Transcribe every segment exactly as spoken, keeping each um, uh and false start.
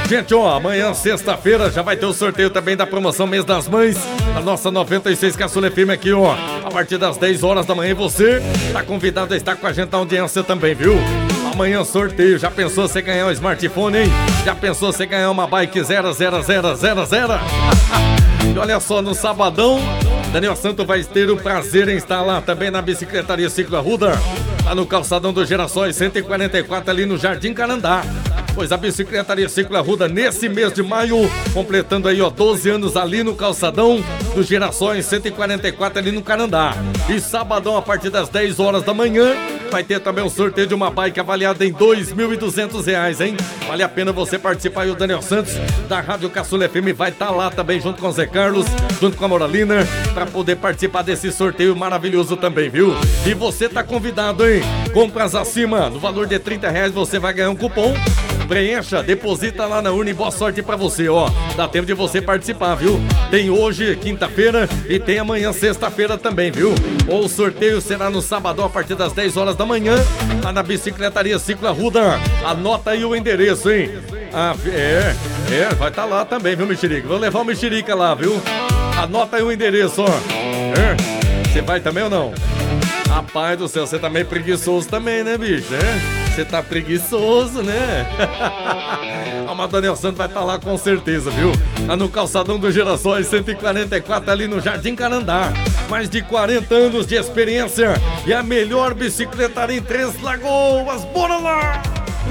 Gente, ó, amanhã, sexta-feira, já vai ter o sorteio também da promoção Mês das Mães, da nossa noventa e seis Caçula F M aqui, ó. A partir das dez horas da manhã, você tá convidado a estar com a gente na audiência também, viu? Amanhã sorteio, já pensou você ganhar um smartphone, hein? Já pensou você ganhar uma bike zero zero zero zero zero? E olha só, no sabadão, Daniel Santos vai ter o prazer em estar lá também na Bicicletaria Ciclo Arruda, lá no calçadão dos Gerações cento e quarenta e quatro, ali no Jardim Canandá. Pois a Bicicletaria Ciclo Arruda, nesse mês de maio, completando aí, ó, doze anos ali no calçadão dos Gerações cento e quarenta e quatro, ali no Canandá. E sabadão, a partir das dez horas da manhã, vai ter também um sorteio de uma bike avaliada em dois mil e duzentos reais, hein? Vale a pena você participar. E o Daniel Santos, da Rádio Caçula F M, vai estar lá também, junto com o Zé Carlos, junto com a Moralina, para poder participar desse sorteio maravilhoso também, viu? E você tá convidado, hein? Compras acima do valor de trinta reais, você vai ganhar um cupom. Preencha, deposita lá na urna e boa sorte pra você, ó. Dá tempo de você participar, viu? Tem hoje, quinta-feira, e tem amanhã, sexta-feira também, viu? O sorteio será no sábado, a partir das dez horas da manhã, lá na Bicicletaria Ciclo Arruda. Anota aí o endereço, hein? Ah, é, é, vai estar tá lá também, viu, Mexerica? Vou levar o Mexerica lá, viu? Anota aí o endereço, ó. É, você vai também ou não? Rapaz do céu, você tá meio preguiçoso também, né, bicho? É? Você tá preguiçoso, né? A Madaniel Santos vai estar tá lá com certeza, viu? Lá no calçadão dos Gerações cento e quarenta e quatro, ali no Jardim Canandá. Mais de quarenta anos de experiência e a melhor bicicletaria em Três Lagoas. Bora lá!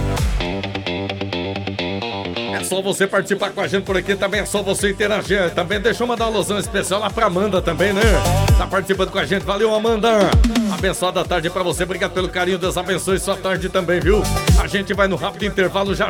É só você participar com a gente por aqui, também é só você interagir. Também deixa eu mandar uma alusão especial lá pra Amanda também, né? Tá participando com a gente, valeu, Amanda! Abençoada tarde pra você, obrigado pelo carinho, Deus abençoe sua tarde também, viu? A gente vai no rápido intervalo já.